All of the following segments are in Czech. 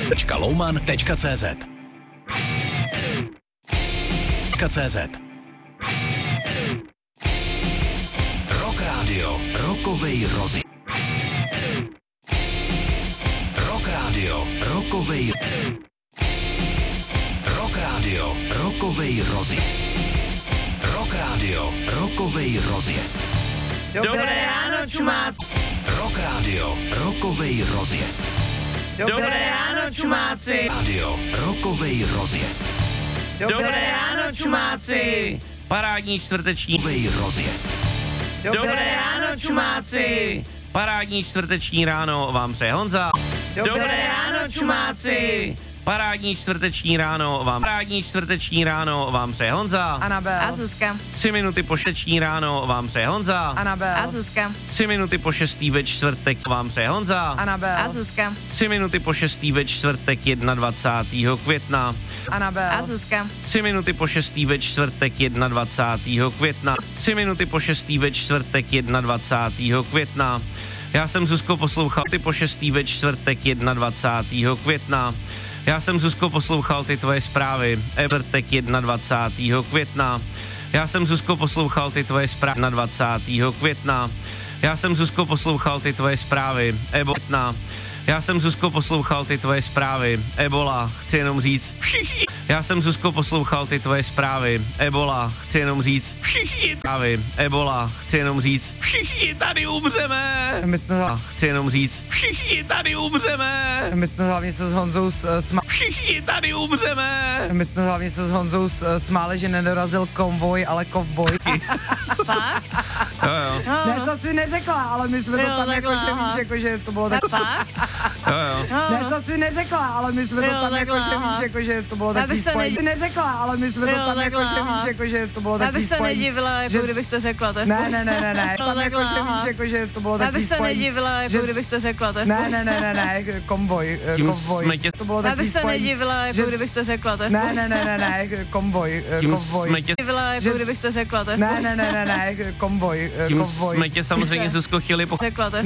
Louman.cz Rock Radio, rokovej rozi. Rock Radio, rokovej. Rock Radio, rokovej rozi. Rock Radio, rokovej rozjezd. Dobré ráno, čumáci. Rock Radio, rokovej rozjezd. Dobré ráno, čumáci. Radio, rokovej rozjezd. Dobré ráno, čumáci. Parádní čtvrteční rozjezd. Dobré ráno, čumáci. Parádní čtvrteční ráno vám přeje Honza. Dobré ráno, čumáci. Parádní čtvrteční ráno vám přeje Honza. Anabel. A Zuzka. 3 minuty po 6 ráno vám přeje Honza. Anabel. A Zuzka. 3 minuty po 6 ve čtvrtek vám přeje Honza. Anabel. A Zuzka. 3 minuty po 6 ve čtvrtek 21. května. Anabel. A Zuzka. 3 minuty po 6 ve čtvrtek 21. května. 3 minuty po 6 ve čtvrtek 21. května. Já jsem Zuzko poslouchal ty po 6 ve čtvrtek 21. května. Já jsem Zuzko poslouchal ty tvoje zprávy. Čtvrtek 21. května. Já jsem Zuzko poslouchal ty tvoje zprávy 21. května. Já jsem Zuzko poslouchal ty tvoje zprávy. Ebola. Já jsem Zuzko poslouchal ty tvoje zprávy. Ebola, chci jenom říct všichni. Já jsem Zuzko poslouchal ty tvoje zprávy. Ebola, chci jenom říct všichni. Zprávy. Ebola, chci jenom říct všichni tady umřeme. Chci jenom říct všichni tady umřeme. My jsme hlavně se s Honzou všichni tady umřeme. My jsme hlavně se s Honzou smáli, že nedorazil konvoj, ale kovboj. Fakt? Jo. Ne, to si neřekla, ale my jsme to tam jakože víš, jakože to bylo tak. Fakt? Jo. Ne, to si neřekla, ale my jsme to tam jakože víš, jakože to bylo takový spojení. Ty neřekla, ale my jsme to tam jakože víš, jakože to bylo takový spojení. Já bych se nedivila, jako kdybych to řekla. Ne, tam jakože víš, jakože to bylo takový spojení. Já bych se nedivila, jako kdybych to řekla. Ne, konvoj. To bylo Já takový bych se spojení. nedivila, jako kdybych to řekla. Ne, konvoj. Nedivila, jako kdybych to řekla. Ne, konvoj. Tím jsme tě samozřejmě, Zuzko, chtěli Ne,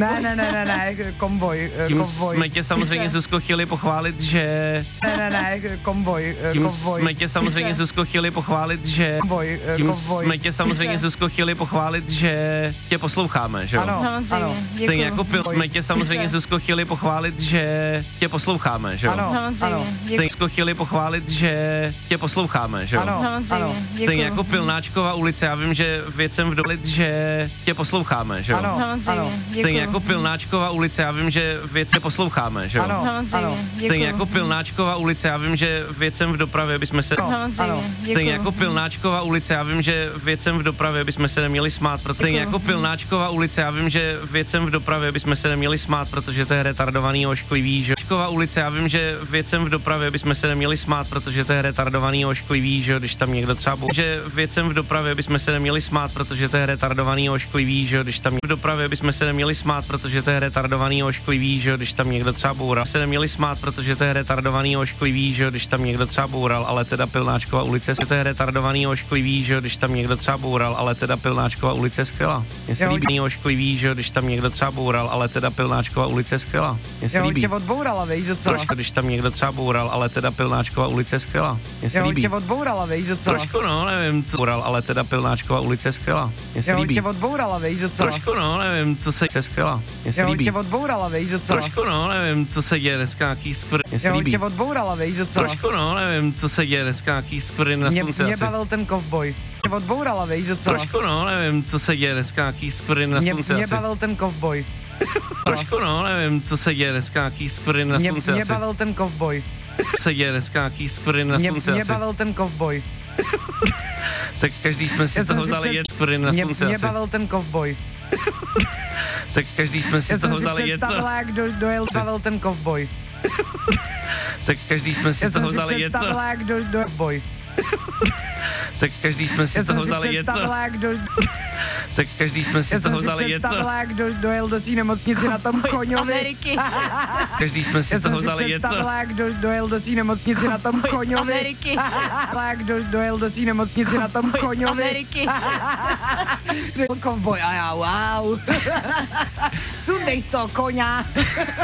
konvoj. jsme tě samozřejmě, Zuzko, chtěli pochválit, že... Konvoj. Tím jsme tě samozřejmě, Zuzko, chtěli pochválit, že... Tím jsme tě samozřejmě, Zuzko, chtěli pochválit, že tě posloucháme, že jo? Ano. Stejně jako jsme tě samozřejmě, Zuzko, chtěli pochválit, že tě posloucháme, že jo? Ano. Stejně Zuzko, chtěli pochválit, že tě posloucháme, že jo? Ano. Stejně jako Pilnáčkova ulice, já vím, že věcem v dolit, že tě posloucháme, že jo? Ano. Stejně jako Pilnáčkova ulice, já vím, že věcem posloucháme, že jo? Ano. Stejně jako Pilnáčkova ulice, já vím, že věcem v dopravě bychom se... Stejně jako Pilnáčkova ulice, já vím, že věcem v dopravě bychom se neměli smát, stejně jako Pilnáčkova ulice, já vím, že věcem v dopravě bychom se neměli smát, protože to je retardovaný ošklivý, že Pilnáčkova ulice, já vím, že věcem v dopravě bychom se neměli smát, protože to je retardovaný ošklivý, že když tam někdo třeba že věcem v dopravě bychom se neměli smát, protože to je retardovaný ošklivý, že když tam v dopravě bychom se neměli smát, protože to je retardovaný ošklivý, že když tam někdo třeba boural, se neměli smát, protože to je retardovaný ošklivý, že když tam někdo třeba boural, ale teda Pilnáčkova ulice to je retardovaný ošklivý, že když tam někdo třeba boural, ale teda Pilnáčkova ulice skvělá. Mně se líbí ošklivý, že když tam někdo třeba boural, ale teda Pilnáčkova ulice skvělá. Mně se líbí. Tě odbourala, víš, docela. Trošku, když tam někdo třeba boural, ale teda Pilnáčkova ulice skvělá. Mně se líbí. Tě odbourala, víš, docela. Trošku, no, nevím, co boural, ale teda Pilnáčkova ulice skvělá. Mně se líbí. Tě odbourala, víš, docela. Trošku, no, nevím, co se skvělá. Mně se líbí. Tě odbourala, víš, docela. Trošku, no, nevím, co se děje dneska, nějaký skvrny. Mně se líbí. Tě odbourala, víš, docela. Trošku, no, nevím, co se děje dneska, nějaký skvrny na slunce. Mě bavil ten kovboj. Tě odbourala, víš, docela. Trošku, no, nevím, co se děje dneska, nějaký skvrny na slunce. Mě bavil ten kovboj. Trošku, no, nevím, co se děje dneska, nějaký skvrny na slunce. Mě bavil ten kovboj. Co se děje dneska, nějaký skvrny na slunce. Mě bavil ten kovboj. Tak každý jsme si z toho vzali jet skvrny na slunce. Mě bavil ten kovboj. Tak každý jsme si z toho vzali jet co? Jak dojel bavil ten kovboj. Tak každý jsme si z toho vzali jet co? Jak dojel boj. Tak každý jsme si z toho vzali jet co? Tak každý jsme si z toho vzali jet co? Jak dojel do té nemocnice na tom koňovi. Každý jsme si z toho vzali jet co? Jak dojel do té nemocnice na tom koňovi. Jak dojel do té nemocnice na tom koňovi. Kovboj a já, wow. Sundej z toho koňa.